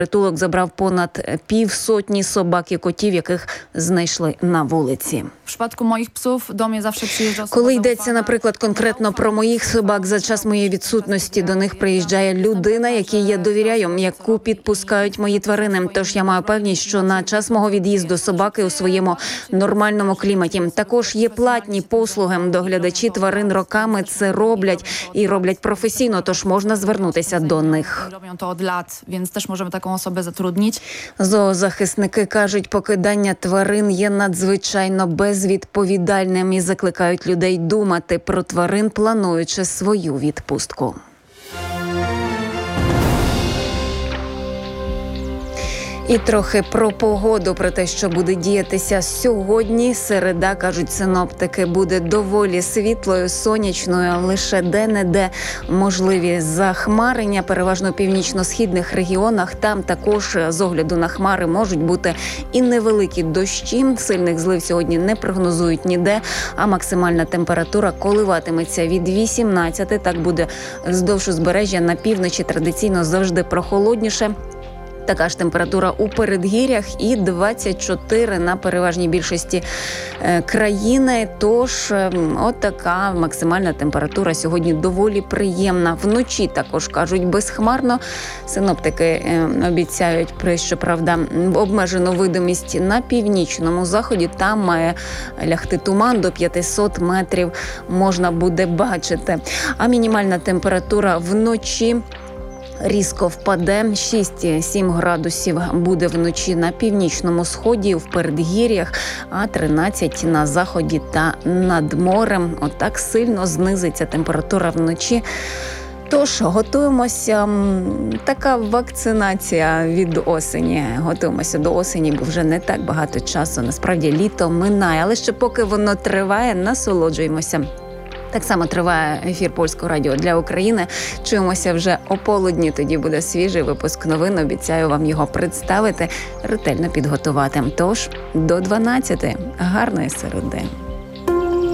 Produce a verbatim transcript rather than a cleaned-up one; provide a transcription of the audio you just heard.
Притулок забрав понад півсотні собак і котів, яких знайшли на вулиці. В przypadku moich psów do mnie zawsze przyjeżdża osoba Коли йдеться, zaufana. наприклад, конкретно про моїх собак, за час моєї відсутності до них приїжджає людина, якій я довіряю, яку підпускають мої тварини. Тож я маю певність, що на час мого від'їзду собаки у своєму нормальному кліматі. Також є платні послуги. Доглядачі тварин роками це роблять і роблять професійно, тож можна звернутися до них. Robią to od lat, więc też możemy taką osobę zatrudnić. Зоозахисники кажуть, покидання тварин є надзвичайно безвідповідальним і закликають людей думати про тварин, плануючи свою відпустку. І трохи про погоду, про те, що буде діятися сьогодні. Середа, кажуть синоптики, буде доволі світлою, сонячною, лише де-не-де можливі захмарення, переважно у північно-східних регіонах. Там також з огляду на хмари можуть бути і невеликі дощі. Сильних злив сьогодні не прогнозують ніде, а максимальна температура коливатиметься від вісімнадцяти. Так буде вздовж узбережжя, на півночі традиційно завжди прохолодніше. Така ж температура у передгір'ях і двадцять чотири на переважній більшості е, країни. Тож е, от така максимальна температура сьогодні доволі приємна. Вночі також, кажуть, безхмарно. Синоптики е, обіцяють, при, щоправда, обмежену видимість на північному заході. Там має лягти туман, до п'ятисот метрів можна буде бачити. А мінімальна температура вночі різко впаде. шість-сім градусів буде вночі на північному сході, в передгір'ях, а тринадцять на заході та над морем. Отак сильно знизиться температура вночі. Тож готуємося, така вакцинація від осені. Готуємося до осені, бо вже не так багато часу. Насправді літо минає, але ще поки воно триває, насолоджуємося. Так само триває ефір Польського радіо для України. Чуємося вже о полудні, тоді буде свіжий випуск новин. Обіцяю вам його представити, ретельно підготувати. Тож, до дванадцяти. Гарної середи.